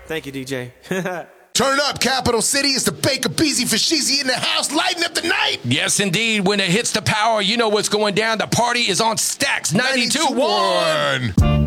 Thank you, DJ. Turn up, Capital City. It's the Baker Beezy for Sheezy in the house, lighting up the night. Yes, indeed. When it hits the power, you know what's going down. The party is on Stacks 92.1.